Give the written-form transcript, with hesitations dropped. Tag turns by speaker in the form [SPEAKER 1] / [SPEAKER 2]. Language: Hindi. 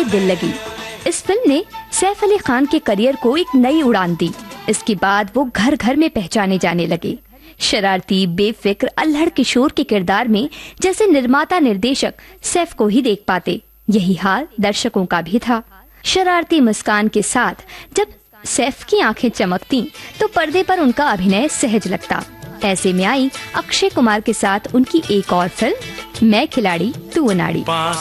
[SPEAKER 1] में दिल लगी। इस फिल्म ने सैफ अली खान के करियर को एक नई उड़ान दी। इसके बाद वो घर घर में पहचाने जाने लगे। शरारती, बेफिक्र, अल्हड़ किशोर के किरदार में जैसे निर्माता निर्देशक सैफ को ही देख पाते, यही हाल दर्शकों का भी था। शरारती मुस्कान के साथ जब सैफ की आंखें चमकती तो पर्दे पर उनका अभिनय सहज लगता। ऐसे में आई अक्षय कुमार के साथ उनकी एक और फिल्म मैं खिलाड़ी तू अनाड़ी।